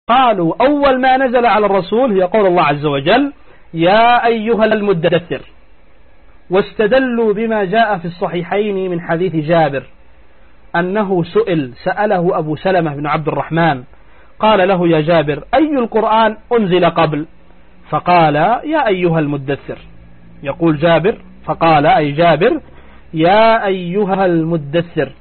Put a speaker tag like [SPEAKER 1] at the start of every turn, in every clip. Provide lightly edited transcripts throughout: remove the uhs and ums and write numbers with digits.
[SPEAKER 1] قالوا أول ما نزل على الرسول هي قول الله عز وجل يا أيها المدثر، واستدلوا بما جاء في الصحيحين من حديث جابر أنه سأله أبو سلمة بن عبد الرحمن قال له يا جابر أي القرآن أنزل قبل؟ فقال يا أيها المدثر. يقول جابر فقال أي جابر يا أيها المدثر.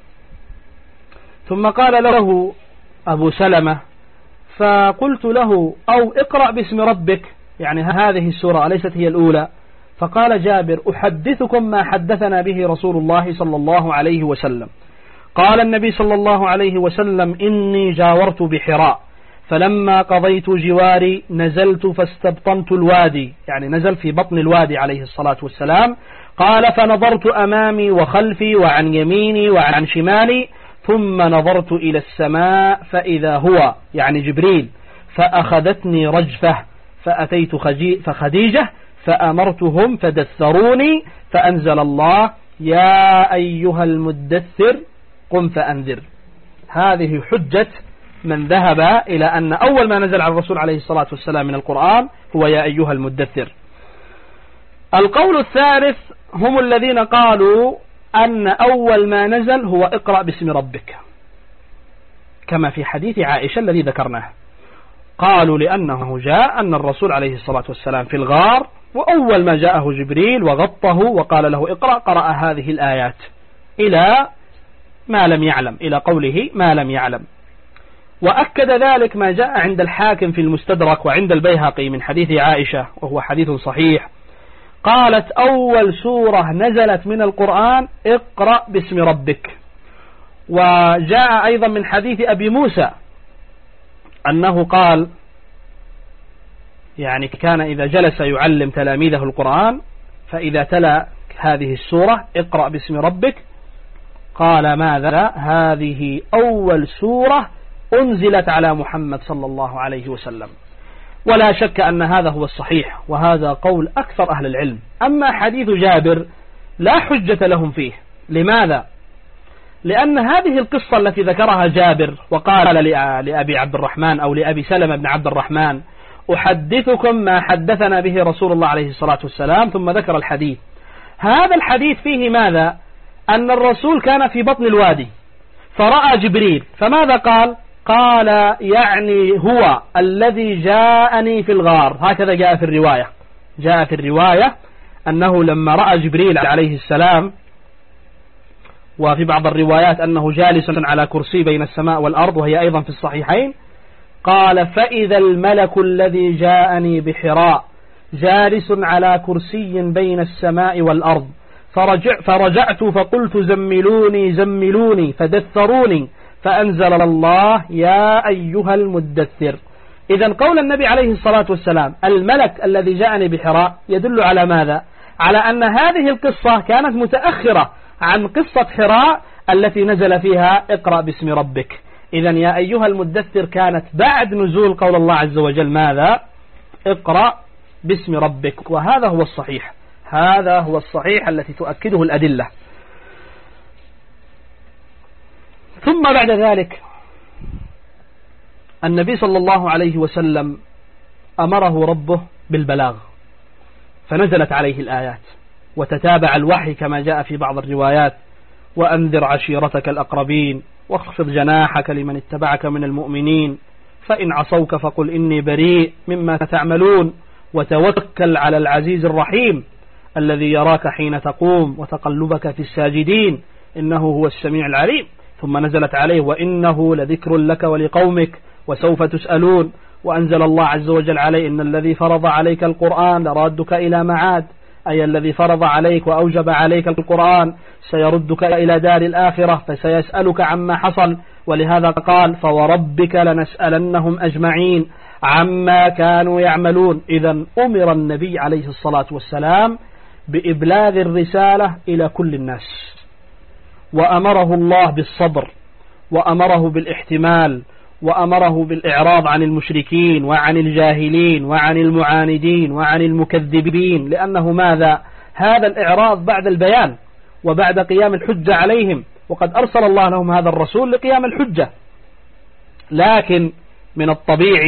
[SPEAKER 1] ثم قال له أبو سلمة فقلت له أو اقرأ باسم ربك، يعني هذه السورة أليست هي الأولى؟ فقال جابر أحدثكم ما حدثنا به رسول الله صلى الله عليه وسلم. قال النبي صلى الله عليه وسلم إني جاورت بحراء فلما قضيت جواري نزلت فاستبطنت الوادي، يعني نزل في بطن الوادي عليه الصلاة والسلام. قال فنظرت أمامي وخلفي وعن يميني وعن شمالي ثم نظرت إلى السماء فإذا هو يعني جبريل فأخذتني رجفة فأتيت خديجة فأمرتهم فدثروني فأنزل الله يا أيها المدثر قم فأنذر. هذه حجة من ذهب إلى أن أول ما نزل على الرسول عليه الصلاة والسلام من القرآن هو يا أيها المدثر. القول الثالث هم الذين قالوا أن أول ما نزل هو اقرأ باسم ربك كما في حديث عائشة الذي ذكرناه. قالوا لأنه جاء أن الرسول عليه الصلاة والسلام في الغار وأول ما جاءه جبريل وغطه وقال له اقرأ قرأ هذه الآيات إلى ما لم يعلم، إلى قوله ما لم يعلم. وأكد ذلك ما جاء عند الحاكم في المستدرك وعند البيهقي من حديث عائشة وهو حديث صحيح، قالت أول سورة نزلت من القرآن اقرأ باسم ربك. وجاء أيضا من حديث أبي موسى أنه قال يعني كان إذا جلس يعلم تلاميذه القرآن فإذا تلا هذه السورة اقرأ باسم ربك قال ماذا؟ هذه أول سورة أنزلت على محمد صلى الله عليه وسلم. ولا شك أن هذا هو الصحيح وهذا قول أكثر أهل العلم. أما حديث جابر لا حجة لهم فيه. لماذا؟ لأن هذه القصة التي ذكرها جابر وقال لأبي عبد الرحمن أو لأبي سلمة بن عبد الرحمن أحدثكم ما حدثنا به رسول الله عليه الصلاة والسلام ثم ذكر الحديث. هذا الحديث فيه ماذا؟ أن الرسول كان في بطن الوادي فرأى جبريل فماذا قال؟ قال يعني هو الذي جاءني في الغار. هكذا جاء في الرواية، جاء في الرواية أنه لما رأى جبريل عليه السلام، وفي بعض الروايات أنه جالس على كرسي بين السماء والأرض وهي أيضا في الصحيحين، قال فإذا الملك الذي جاءني بحراء جالس على كرسي بين السماء والأرض فرجعت فقلت زملوني زملوني فدثروني فأنزل الله يا أيها المدثر. إذن قول النبي عليه الصلاة والسلام الملك الذي جاءني بحراء يدل على ماذا؟ على أن هذه القصة كانت متأخرة عن قصة حراء التي نزل فيها اقرأ باسم ربك. إذن يا أيها المدثر كانت بعد نزول قول الله عز وجل ماذا؟ اقرأ باسم ربك. وهذا هو الصحيح، هذا هو الصحيح التي تؤكده الأدلة. ثم بعد ذلك النبي صلى الله عليه وسلم أمره ربه بالبلاغ فنزلت عليه الآيات وتتابع الوحي كما جاء في بعض الروايات وأنذر عشيرتك الأقربين واخفض جناحك لمن اتبعك من المؤمنين فإن عصوك فقل إني بريء مما تعملون وتوكل على العزيز الرحيم الذي يراك حين تقوم وتقلبك في الساجدين إنه هو السميع العليم. ثم نزلت عليه وإنه لذكر لك ولقومك وسوف تسألون. وأنزل الله عز وجل عليه إن الذي فرض عليك القرآن لرادك إلى معاد، أي الذي فرض عليك وأوجب عليك القرآن سيردك إلى دار الآخرة فسيسألك عما حصل. ولهذا قال فوربك لنسألنهم أجمعين عما كانوا يعملون. إذن أمر النبي عليه الصلاة والسلام بإبلاغ الرسالة إلى كل الناس، وأمره الله بالصبر وأمره بالاحتمال وأمره بالإعراض عن المشركين وعن الجاهلين وعن المعاندين وعن المكذبين. لأنه ماذا؟ هذا الإعراض بعد البيان وبعد قيام الحجة عليهم، وقد أرسل الله لهم هذا الرسول لقيام الحجة. لكن من الطبيعي